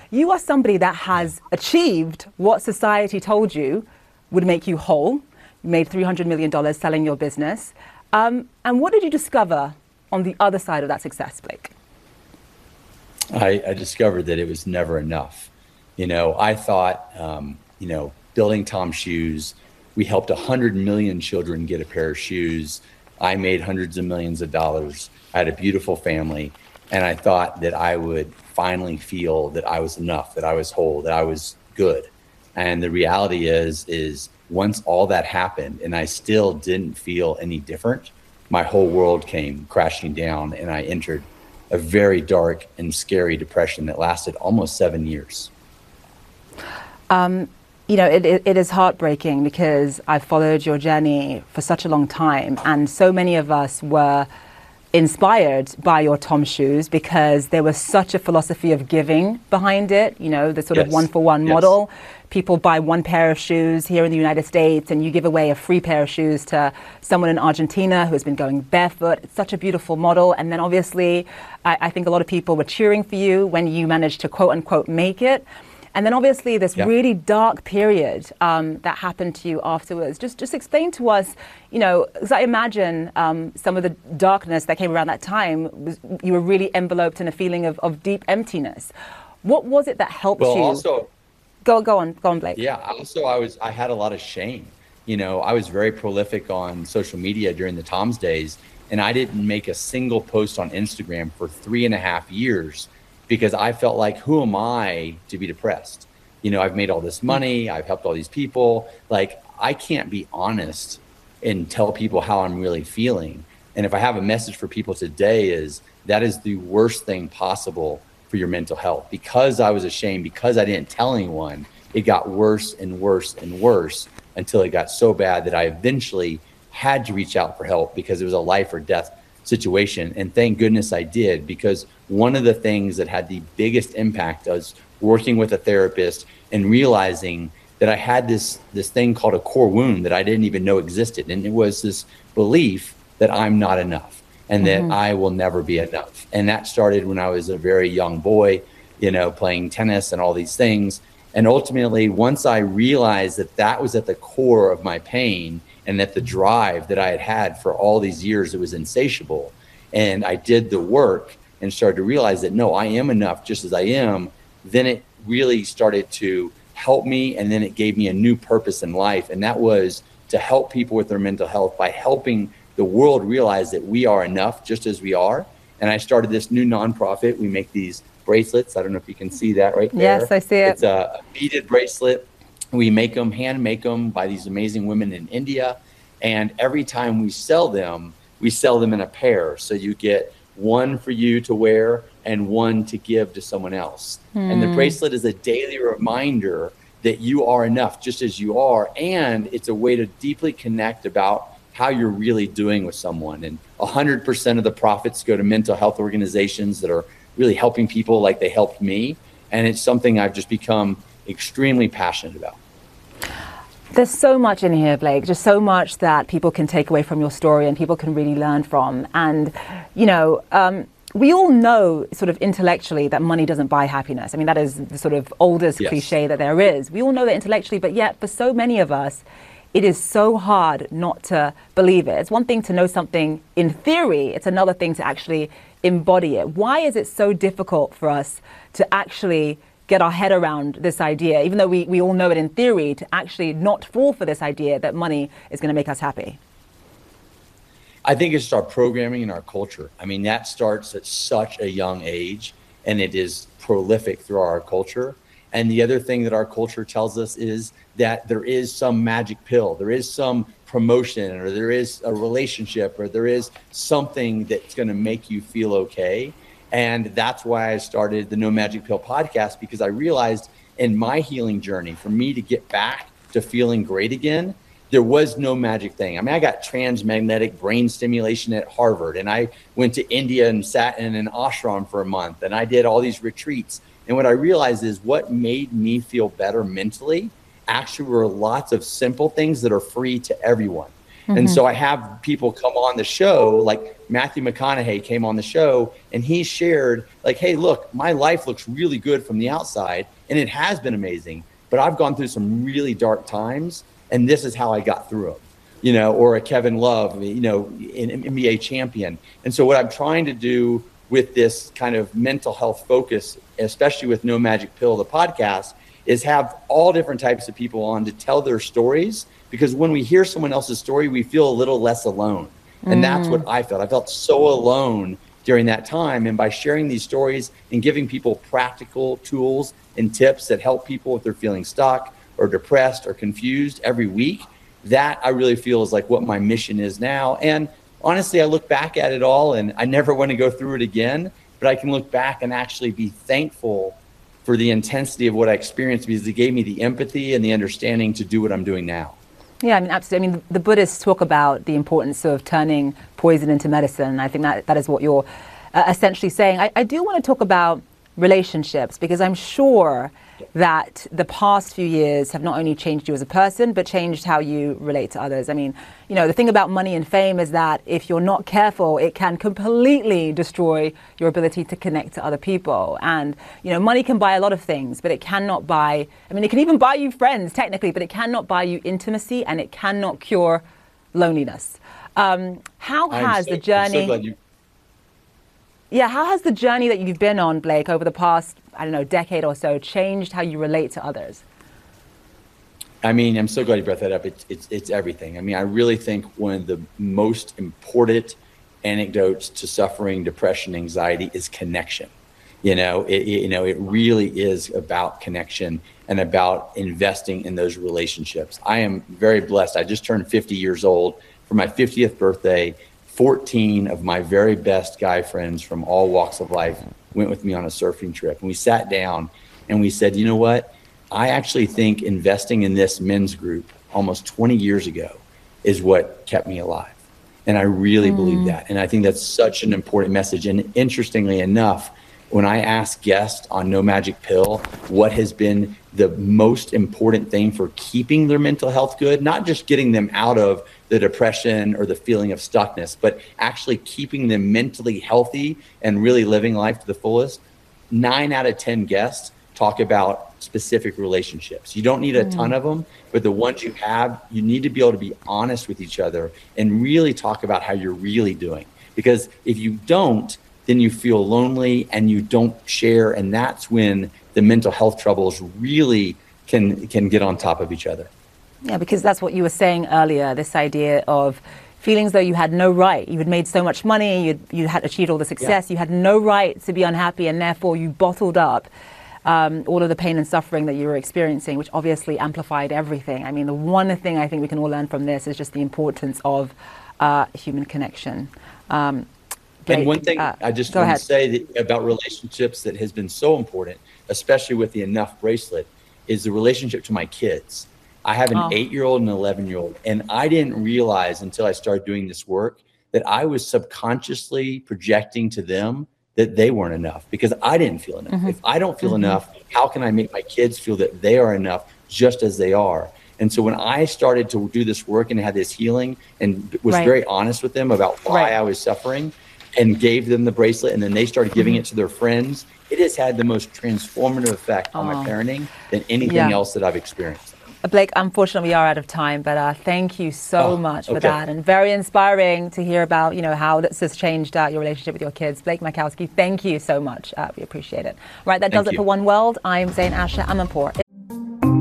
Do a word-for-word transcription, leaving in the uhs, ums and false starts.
you are somebody that has achieved what society told you would make you whole. You made three hundred million dollars selling your business. Um, and what did you discover on the other side of that success, Blake? I, I discovered that it was never enough. You know, I thought, um, you know, building Tom Shoes, we helped one hundred million children get a pair of shoes. I made hundreds of millions of dollars. I had a beautiful family. And I thought that I would finally feel that I was enough, that I was whole, that I was good. And the reality is, is once all that happened and I still didn't feel any different, my whole world came crashing down and I entered a very dark and scary depression that lasted almost seven years. Um, you know, it, it, it is heartbreaking because I've followed your journey for such a long time, and so many of us were inspired by your Tom Shoes because there was such a philosophy of giving behind it, you know, the sort yes. of one for one yes. model. People buy one pair of shoes here in the United States and you give away a free pair of shoes to someone in Argentina who has been going barefoot. It's such a beautiful model. And then obviously, I, I think a lot of people were cheering for you when you managed to quote unquote make it. And then obviously this yep. really dark period um, that happened to you afterwards. Just just explain to us, you know, because I imagine um, some of the darkness that came around that time, was, you were really enveloped in a feeling of, of deep emptiness. What was it that helped well, you? Also, go go on, go on, Blake. Yeah, also I was I had a lot of shame. You know, I was very prolific on social media during the Tom's days, and I didn't make a single post on Instagram for three and a half years. Because I felt like, who am I to be depressed? You know, I've made all this money, I've helped all these people. Like, I can't be honest and tell people how I'm really feeling. And if I have a message for people today is that is the worst thing possible for your mental health. Because I was ashamed, because I didn't tell anyone, it got worse and worse and worse until it got so bad that I eventually had to reach out for help because it was a life or death situation. And thank goodness I did, because one of the things that had the biggest impact was working with a therapist and realizing that I had this this thing called a core wound that I didn't even know existed. And it was this belief that I'm not enough and mm-hmm. that I will never be enough. And that started when I was a very young boy, you know, playing tennis and all these things. And ultimately, once I realized that that was at the core of my pain, and that the drive that I had had for all these years, it was insatiable. And I did the work and started to realize that, no, I am enough just as I am. Then it really started to help me. And then it gave me a new purpose in life. And that was to help people with their mental health by helping the world realize that we are enough just as we are. And I started this new nonprofit. We make these bracelets. I don't know if you can see that right there. Yes, I see it. It's a beaded bracelet. We make them, hand make them by these amazing women in India. And every time we sell them, we sell them in a pair. So you get one for you to wear and one to give to someone else. Mm. And the bracelet is a daily reminder that you are enough just as you are. And it's a way to deeply connect about how you're really doing with someone. And one hundred percent of the profits go to mental health organizations that are really helping people like they helped me. And it's something I've just become extremely passionate about. There's so much in here, Blake, just so much that people can take away from your story and people can really learn from. And, you know, um, we all know sort of intellectually that money doesn't buy happiness. I mean, that is the sort of oldest yes. cliche that there is. We all know that intellectually, but yet for so many of us, it is so hard not to believe it. It's one thing to know something in theory. It's another thing to actually embody it. Why is it so difficult for us to actually get our head around this idea, even though we, we all know it in theory, to actually not fall for this idea that money is going to make us happy? I think it's our programming in our culture. I mean, that starts at such a young age, and it is prolific through our culture. And the other thing that our culture tells us is that there is some magic pill, there is some promotion, or there is a relationship, or there is something that's going to make you feel okay. And that's why I started the No Magic Pill podcast, because I realized in my healing journey, for me to get back to feeling great again, there was no magic thing. I mean, I got transmagnetic brain stimulation at Harvard, and I went to India and sat in an ashram for a month, and I did all these retreats. And what I realized is what made me feel better mentally actually were lots of simple things that are free to everyone. Mm-hmm. And so I have people come on the show, like Matthew McConaughey came on the show and he shared like, hey, look, my life looks really good from the outside and it has been amazing, but I've gone through some really dark times and this is how I got through them. You know, or a Kevin Love, you know, an N B A champion. And so what I'm trying to do with this kind of mental health focus, especially with No Magic Pill, the podcast, is have all different types of people on to tell their stories. Because when we hear someone else's story, we feel a little less alone. And mm. that's what I felt. I felt so alone during that time. And by sharing these stories and giving people practical tools and tips that help people if they're feeling stuck or depressed or confused every week, that I really feel is like what my mission is now. And honestly, I look back at it all and I never want to go through it again, but I can look back and actually be thankful for the intensity of what I experienced because it gave me the empathy and the understanding to do what I'm doing now. Yeah, I mean, absolutely. I mean, the Buddhists talk about the importance of turning poison into medicine. I think that that is what you're uh, essentially saying. I, I do want to talk about relationships because I'm sure that the past few years have not only changed you as a person, but changed how you relate to others. I mean, you know, the thing about money and fame is that if you're not careful, it can completely destroy your ability to connect to other people. And, you know, money can buy a lot of things, but it cannot buy, I mean, it can even buy you friends technically, but it cannot buy you intimacy and it cannot cure loneliness. Um, how has so, the journey... I'm so glad you Yeah, how has the journey that you've been on, Blake, over the past, I don't know, decade or so, changed how you relate to others? I mean, I'm so glad you brought that up. It's, it's, it's everything. I mean, I really think one of the most important antidotes to suffering depression, anxiety is connection. You know, it, it, you know, it really is about connection and about investing in those relationships. I am very blessed. I just turned fifty years old. For my fiftieth birthday, fourteen of my very best guy friends from all walks of life went with me on a surfing trip. And we sat down and we said, you know what? I actually think investing in this men's group almost twenty years ago is what kept me alive. And I really mm. believe that. And I think that's such an important message. And interestingly enough, when I ask guests on No Magic Pill, what has been the most important thing for keeping their mental health good, not just getting them out of the depression or the feeling of stuckness, but actually keeping them mentally healthy and really living life to the fullest, nine out of ten guests talk about specific relationships. You don't need a mm. ton of them, but the ones you have, you need to be able to be honest with each other and really talk about how you're really doing. Because if you don't, then you feel lonely and you don't share. And that's when the mental health troubles really can, can get on top of each other. Yeah, because that's what you were saying earlier, this idea of feeling as though you had no right. You had made so much money, you'd, you had achieved all the success, yeah. you had no right to be unhappy, and therefore you bottled up um, all of the pain and suffering that you were experiencing, which obviously amplified everything. I mean, the one thing I think we can all learn from this is just the importance of uh, human connection. Um, And one thing uh, I just want to say that about relationships that has been so important, especially with the Enough bracelet, is the relationship to my kids. I have an oh. eight-year-old and an eleven-year-old, and I didn't realize until I started doing this work that I was subconsciously projecting to them that they weren't enough because I didn't feel enough. Mm-hmm. If I don't feel mm-hmm. enough, how can I make my kids feel that they are enough just as they are? And so when I started to do this work and had this healing and was right. very honest with them about why right. I was suffering, and gave them the bracelet, and then they started giving mm-hmm. it to their friends, it has had the most transformative effect on oh. my parenting than anything yeah. else that I've experienced. Blake, unfortunately, we are out of time, but uh, thank you so oh, much for okay. that. And very inspiring to hear about, you know, how this has changed uh, your relationship with your kids. Blake Makowski, thank you so much. Uh, we appreciate it. Right, that thank does you. it for One World. I'm Zain Asher Amanpour.